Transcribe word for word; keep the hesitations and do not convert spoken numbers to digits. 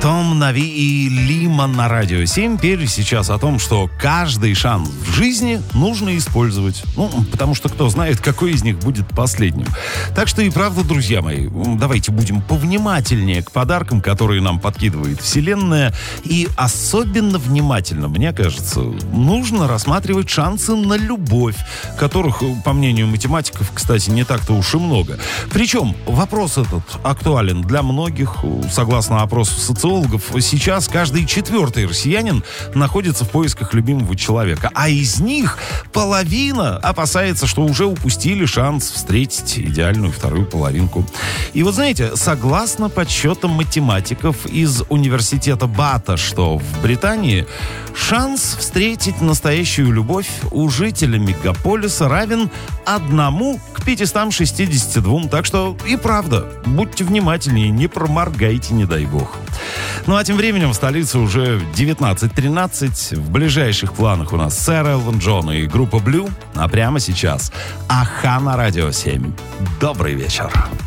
Том Нави и Лима на Радио семь пели сейчас о том, что каждый шанс в жизни нужно использовать. Ну, потому что кто знает, какой из них будет последним. Так что и правда, друзья мои, давайте будем повнимательнее к подаркам, которые нам подкидывает Вселенная. И особенно внимательно, мне кажется, нужно рассматривать шансы на любовь, которых, по мнению математиков, кстати, не так-то уж и много. Причем вопрос этот актуален для многих. Согласно опросу социологов, сейчас каждый четвертый россиянин находится в поисках любимого человека. А из них половина опасается, что уже упустили шанс встретить идеальную вторую половинку. И вот знаете, согласно подсчетам математиков из университета Бата, что в Британии, шанс встретить настоящую любовь у жителей мегаполиса равен одному к пятистам шестидесяти двум. Так что и правда, будьте внимательнее, не проморгайте, не дай бог. Ну а тем временем в столице уже девятнадцать тринадцать. В ближайших планах у нас сэр Элтон Джон и группа Blue. А прямо сейчас Аха на Радио семь. Добрый вечер.